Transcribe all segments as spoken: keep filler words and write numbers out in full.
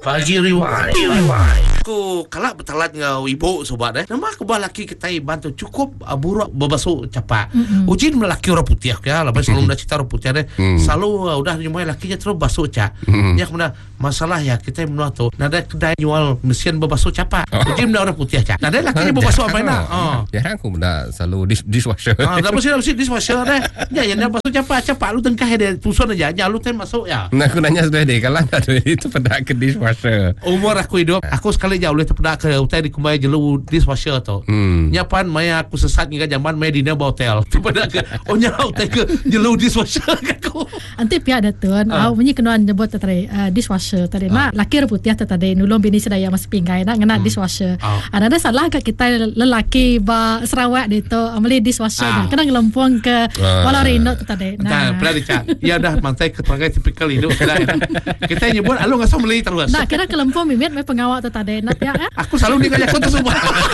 Pagi Rewind. Aku kalak bertalat dengan ibu sobat eh. Nama aku laki kita bantu cukup uh, buruk berbasuh capak. Mm-hmm. Ujin melaki orang putih ya. Lepas selalu nak cerita orang putih deh. Mm. Selalu uh, udah nyumai lakinya terus basuh cak. Mm. Ya kemudian masalah ya kita menua tu. Nada kedai jual mesin berbasuh capak. Oh. Ujin menua orang putih cak. Nada lakinya berbasuh apa nak? Oh. Jarang aku mendak selalu dish, dishwasher. Ah, dah mesti mesti dishwasher deh. Ya yang basuh capak capak lu tengkah dia tusun aja. Ya lu ten masuk ya. Nah aku nanya sudah deh kalau tak ada itu pada ke dishwasher. Umur aku hidup, aku sekali jauh itu pernah ke hotel di Kumbai jelu dishwasher tu. Hmm. Nyapan maya aku sesat hingga zaman maya di Neba hotel. Tu pada ke, oh nya hotel ke jelu dishwasher aku. Anti pihak datun, uh. aku punya kenuan nyebut tadi uh, dishwasher tadi. Uh. Mak laki putih tadi nulung bini sedaya masih pinggai nak ngena hmm. dishwasher. Uh. Ada salah ke kita lelaki ba Sarawak itu ambil dishwasher uh. kena ngelempuang ke uh. Walarino tadi. Nah, pernah dicak. Ya dah mantai ketuangan tipikal hidup kita nyebut alu ngasih beli terus. Nah, kira kelempong mimit me pengawal tu tadi nak ya. Aku selalu ni ngajak tu semua.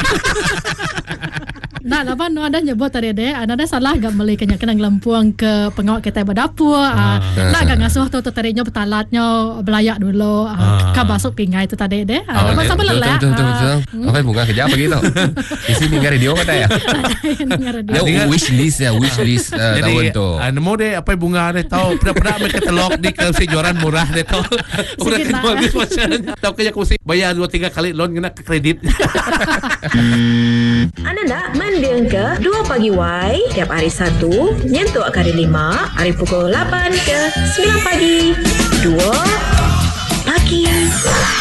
Nah, apa no ada nyebut tadi deh, ada salah gak beli kena kena ngelempuang ke pengawal kita berdapur. Ah, nah gak ngasuh tu tadinya betalatnya belayak dulu. Ah, ka basuk pingai tu tadi deh. Ah, masa belelak. Betul betul betul. Apa bunga kerja begitu? Di sini dengar radio kata ya. Dia wish list ya, wish list tahun tu. Anu mau deh apa bunga deh tahu pernah-pernah mereka telok di kursi juaran murah deh tahu. Udah kejual bis macam tahu kayak kursi bayar dua tiga kali loan kena ke kredit. Anda nak mendiang ke dua Pagi Y tiap hari Sabtu nyentuh kali lima hari pukul lapan ke sembilan pagi. Dua Pagi